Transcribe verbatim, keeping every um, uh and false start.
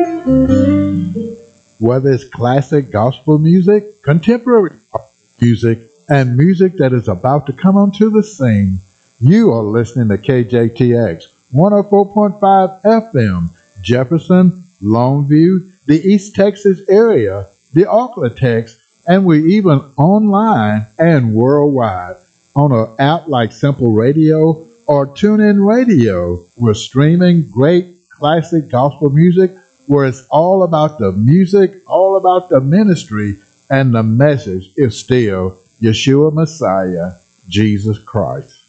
Whether it's classic gospel music, contemporary music, and music that is about to come onto the scene, you are listening to K J T X one oh four point five F M, Jefferson, Longview, the East Texas area, the Arklatex, and we're even online and worldwide on an app like Simple Radio or TuneIn Radio. We're streaming great classic gospel music where it's all about the music, all about the ministry, and the message is still Yeshua Messiah, Jesus Christ.